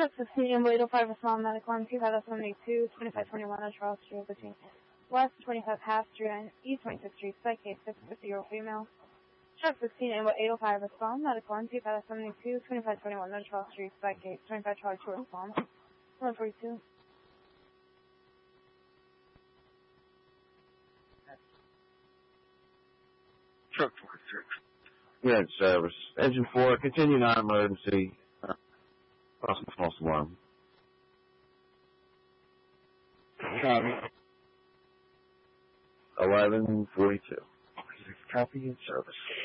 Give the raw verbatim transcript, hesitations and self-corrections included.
Truck sixteen, Ambulance eight oh five, respond medical on two five seventy-two, twenty-five twenty-one on Charles Street between West twenty-five Half Street and East twenty-sixth Street, Psych case, six fifty-year-old female. Truck sixteen, Ambulance eight oh five, respond medical on two five seventy-two, twenty-five twenty-one on Charles Street, Psych case, twenty-five Charlie two, respond. one forty-two. Truck forty-six. Good service. Engine four, continue non-emergency. Uh, possible false alarm. Copy. eleven forty-two. forty-six, copy and service.